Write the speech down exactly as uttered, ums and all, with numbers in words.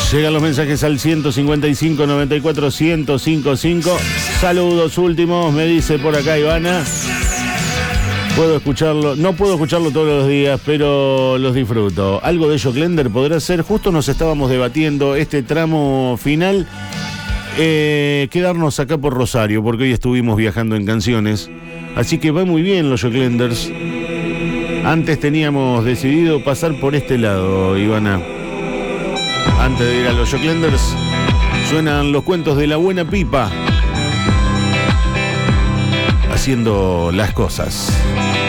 Llegan los mensajes al ciento cincuenta y cinco, noventa y cuatro, ciento cincuenta y cinco. Saludos últimos, me dice por acá Ivana. Puedo escucharlo, no puedo escucharlo todos los días, pero los disfruto. Algo de Joclender podrá ser. Justo nos estábamos debatiendo este tramo final. Eh, quedarnos acá por Rosario, porque hoy estuvimos viajando en canciones. Así que va muy bien los Joclenders. Antes teníamos decidido pasar por este lado, Ivana. Antes de ir a los Joclenders, suenan los cuentos de la buena pipa. Haciendo las cosas.